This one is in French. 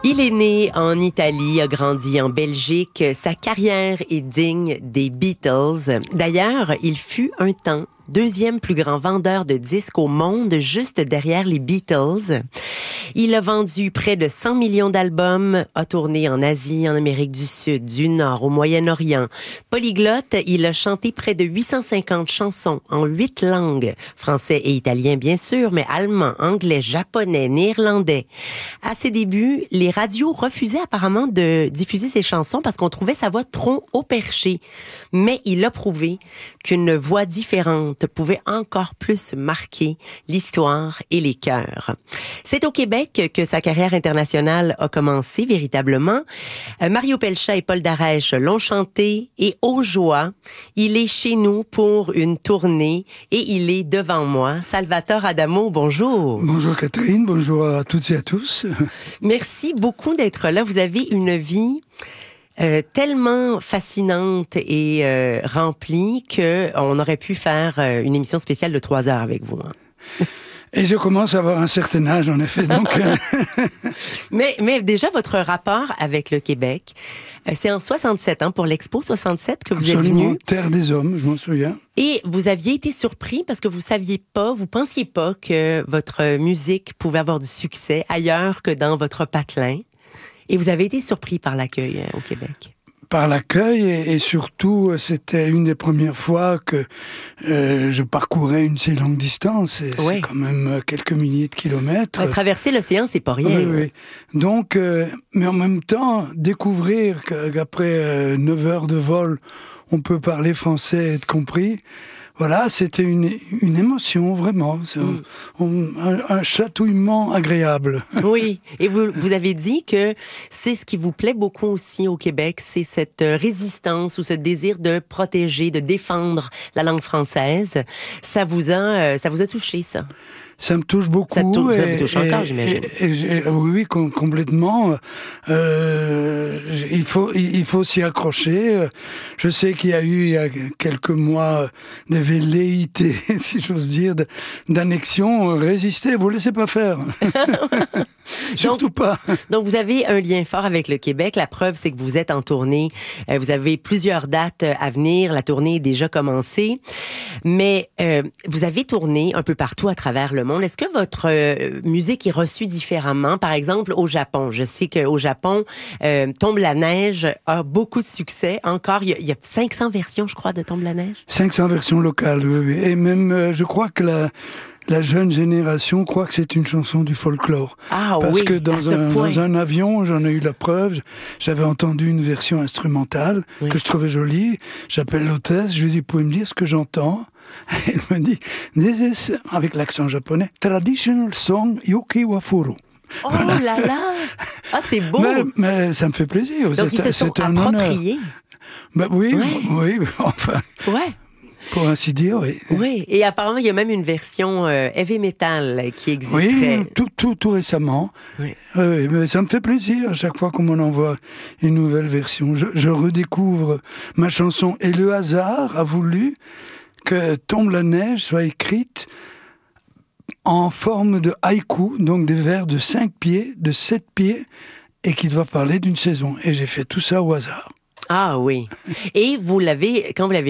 Il est né en Italie, a grandi en Belgique. Sa carrière est digne des Beatles. D'ailleurs, il fut un temps deuxième plus grand vendeur de disques au monde, juste derrière les Beatles. Il a vendu près de 100 millions d'albums, a tourné en Asie, en Amérique du Sud, du Nord, au Moyen-Orient. Polyglotte, il a chanté près de 850 chansons en 8 langues. Français et italien, bien sûr, mais allemand, anglais, japonais, néerlandais. À ses débuts, les radios refusaient apparemment de diffuser ses chansons parce qu'on trouvait sa voix trop haut perchée. Mais il a prouvé qu'une voix différente pouvait encore plus marquer l'histoire et les cœurs. C'est au Québec que sa carrière internationale a commencé véritablement. Mario Pelchat et Paul Darèche l'ont chanté et aux joies, il est chez nous pour une tournée et il est devant moi. Salvatore Adamo, bonjour. Bonjour Catherine, bonjour à toutes et à tous. Merci beaucoup d'être là. Vous avez une vie tellement fascinante et remplie qu'on aurait pu faire une émission spéciale de 3 heures avec vous. Hein. Et je commence à avoir un certain âge, en effet. Donc mais déjà, votre rapport avec le Québec, c'est en 67, hein, pour l'Expo 67 que vous absolument, êtes venu. Terre des Hommes, je m'en souviens. Et vous aviez été surpris parce que vous pensiez pas que votre musique pouvait avoir du succès ailleurs que dans votre patelin. Et vous avez été surpris par l'accueil au Québec. Par l'accueil et surtout, c'était une des premières fois que je parcourais une si longue distance. Et oui. C'est quand même quelques milliers de kilomètres. Traverser l'océan, c'est pas rien. Oui, oui. Donc, mais en même temps, découvrir qu'après 9 heures de vol, on peut parler français et être compris. Voilà, c'était une émotion, vraiment. C'est un chatouillement agréable. Oui, et vous avez dit que c'est ce qui vous plaît beaucoup aussi au Québec, c'est cette résistance ou ce désir de protéger, de défendre la langue française. Ça vous a touché, ça? Ça me touche beaucoup. Ça vous touche encore, j'imagine. Oui, complètement. Il faut s'y accrocher. Je sais qu'il y a eu, il y a quelques mois, des velléités, si j'ose dire, d'annexion. Résistez, vous laissez pas faire. Surtout pas. Donc, vous avez un lien fort avec le Québec. La preuve, c'est que vous êtes en tournée. Vous avez plusieurs dates à venir. La tournée est déjà commencée. Mais vous avez tourné un peu partout à travers le monde. Est-ce que votre musique est reçue différemment? Par exemple, au Japon. Je sais qu'au Japon, Tombe la neige a beaucoup de succès. Encore, il y a 500 versions, je crois, de Tombe la neige. 500 versions locales, oui. Et même, je crois que la jeune génération croit que c'est une chanson du folklore. Ah parce oui, que dans un avion, j'en ai eu la preuve, j'avais entendu une version instrumentale que je trouvais jolie. J'appelle l'hôtesse, je lui dis, vous pouvez me dire ce que j'entends? Elle me dit, this is, avec l'accent japonais, traditional song Yuki Wafuru. Oh voilà. Là là! Ah, c'est beau! Mais ça me fait plaisir. Donc, ils se sont appropriés. Ben oui, enfin. Ouais. Pour ainsi dire, oui. Oui, et apparemment, il y a même une version heavy metal qui existerait. Oui, tout récemment. Oui. Mais ça me fait plaisir à chaque fois qu'on m'en envoie une nouvelle version. Je redécouvre ma chanson et le hasard a voulu que Tombe la neige soit écrite en forme de haïku, donc des vers de 5 pieds, de 7 pieds, et qui doit parler d'une saison. Et j'ai fait tout ça au hasard. Ah oui. Et quand vous l'avez